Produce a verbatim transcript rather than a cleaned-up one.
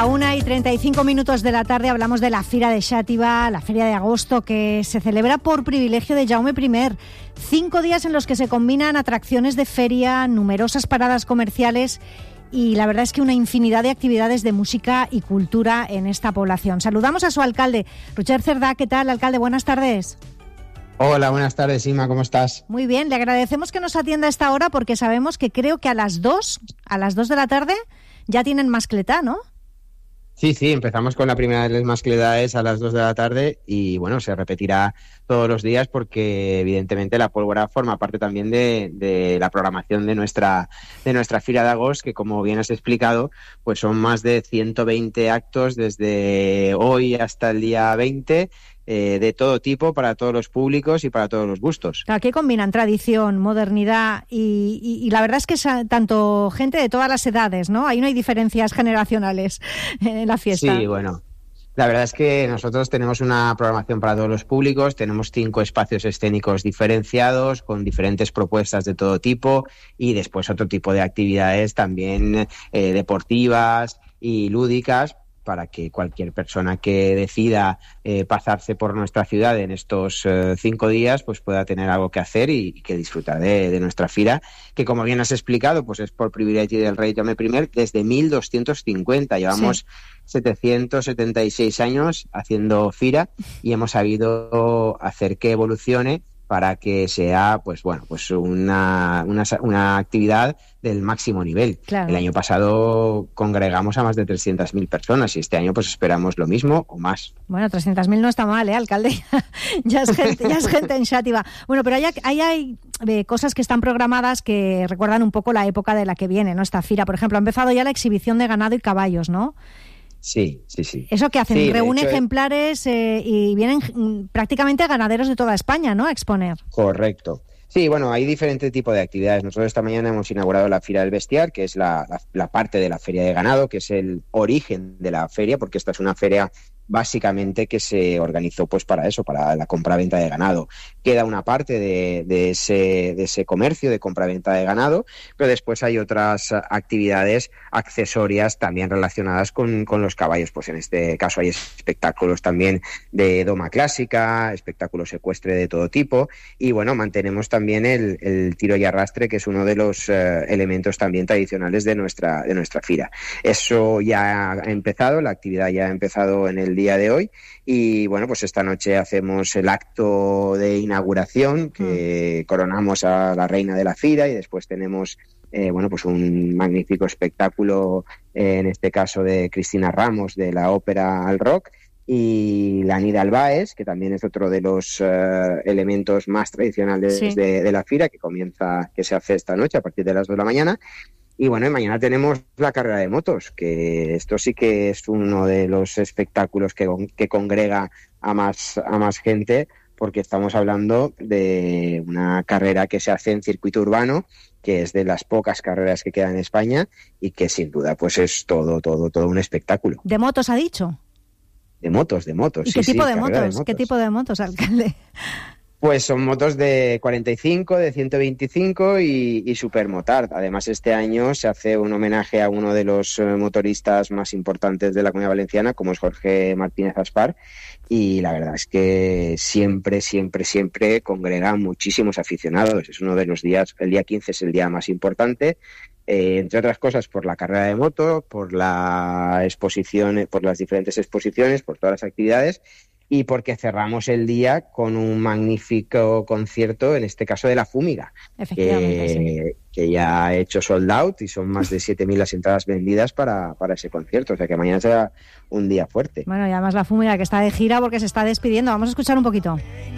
La una y treinta y cinco minutos de la tarde hablamos de la Fira de Xàtiva, la feria de agosto que se celebra por privilegio de Jaume primer. Cinco días en los que se combinan atracciones de feria, numerosas paradas comerciales y la verdad es que una infinidad de actividades de música y cultura en esta población. Saludamos a su alcalde, Roger Cerdà. ¿Qué tal, alcalde? Buenas tardes. Hola, buenas tardes, Inma, ¿cómo estás? Muy bien, le agradecemos que nos atienda a esta hora porque sabemos que creo que a las dos, a las dos de la tarde ya tienen mascletá, ¿no? Sí, sí, empezamos con la primera de las mascletades a las dos de la tarde y bueno, se repetirá todos los días porque evidentemente la pólvora forma parte también de, de la programación de nuestra de nuestra Fira de Agost, que como bien has explicado, pues son más de ciento veinte actos desde hoy hasta el día veinte, eh, de todo tipo, para todos los públicos y para todos los gustos. Aquí combinan tradición, modernidad y, y, y la verdad es que es tanto gente de todas las edades, ¿no? Ahí no hay diferencias generacionales en la fiesta. Sí, bueno. La verdad es que nosotros tenemos una programación para todos los públicos, tenemos cinco espacios escénicos diferenciados con diferentes propuestas de todo tipo y después otro tipo de actividades también eh, deportivas y lúdicas, para que cualquier persona que decida eh, pasarse por nuestra ciudad en estos eh, cinco días pues pueda tener algo que hacer y, y que disfrutar de, de nuestra fira, que como bien has explicado pues es por privilegio del rey Jaume primer desde mil doscientos cincuenta. Llevamos sí. setecientos setenta y seis años haciendo fira y hemos sabido hacer que evolucione para que sea pues bueno pues una, una, una actividad del máximo nivel. Claro. El año pasado congregamos a más de trescientas mil personas y este año pues esperamos lo mismo o más. Bueno, trescientas mil no está mal, ¿eh, alcalde? ya, es gente, ya es gente en Xàtiva. Bueno, pero hay, hay, hay eh, cosas que están programadas que recuerdan un poco la época de la que viene, ¿no? Esta fira, por ejemplo, ha empezado ya la exhibición de ganado y caballos, ¿no? Sí, sí, sí. ¿Eso qué hacen? Sí, Reúne hecho, ejemplares eh, y vienen mm, prácticamente ganaderos de toda España, ¿no?, a exponer. Correcto. Sí, bueno, hay diferentes tipos de actividades. Nosotros esta mañana hemos inaugurado la Fira del Bestiar, que es la, la, la parte de la feria de ganado, que es el origen de la feria, porque esta es una feria básicamente que se organizó pues para eso, para la compraventa de ganado. Queda una parte de, de, ese, de ese comercio de compraventa de ganado, pero después hay otras actividades accesorias también relacionadas con, con los caballos. Pues en este caso hay espectáculos también de doma clásica, espectáculos ecuestre de todo tipo y bueno, mantenemos también el, el tiro y arrastre, que es uno de los eh, elementos también tradicionales de nuestra, de nuestra fira. Eso ya ha empezado, la actividad ya ha empezado en el día de hoy y bueno, pues esta noche hacemos el acto de inauguración que mm. coronamos a la reina de la fira y después tenemos eh, bueno, pues un magnífico espectáculo, eh, en este caso de Cristina Ramos, de la ópera al rock, y la Nida Albaes, que también es otro de los uh, elementos más tradicionales sí. de, de la fira, que comienza, que se hace esta noche a partir de las dos de la mañana. Y bueno, y mañana tenemos la carrera de motos, que esto sí que es uno de los espectáculos que, que congrega a más, a más gente, porque estamos hablando de una carrera que se hace en circuito urbano, que es de las pocas carreras que quedan en España y que sin duda pues es todo, todo, todo un espectáculo. ¿De motos ha dicho? De motos, de motos. ¿Y sí, qué tipo sí, de motos? de motos? ¿Qué tipo de motos, alcalde? Pues son motos de cuarenta y cinco, de ciento veinticinco y, y supermotard. Además, este año se hace un homenaje a uno de los motoristas más importantes de la Comunidad Valenciana, como es Jorge Martínez Aspar, y la verdad es que siempre, siempre, siempre congrega muchísimos aficionados. Es uno de los días, el día quince es el día más importante, eh, entre otras cosas por la carrera de moto, por la exposición, por las diferentes exposiciones, por todas las actividades, y porque cerramos el día con un magnífico concierto, en este caso de La Fúmiga, Efectivamente, que, sí. que ya ha hecho sold out y son más de siete mil las entradas vendidas para, para ese concierto, o sea que mañana será un día fuerte. Bueno, y además La Fúmiga, que está de gira porque se está despidiendo. Vamos a escuchar un poquito.